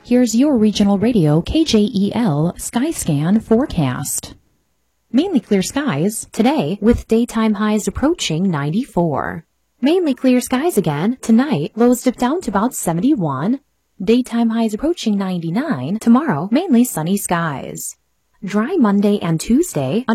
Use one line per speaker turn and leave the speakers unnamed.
Here's your regional radio KJEL Skyscan forecast. Mainly clear skies today with daytime highs approaching 94. Mainly clear skies again tonight, lows dip down to about 71. Daytime highs approaching 99. Tomorrow, mainly sunny skies. Dry Monday and Tuesday.